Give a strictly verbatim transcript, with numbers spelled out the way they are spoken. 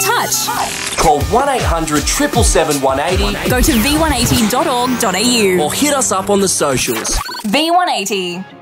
touch. Call one eight hundred seven seven seven one eight zero. Go to v one eighty dot org dot a u or hit us up on the socials. V one eighty.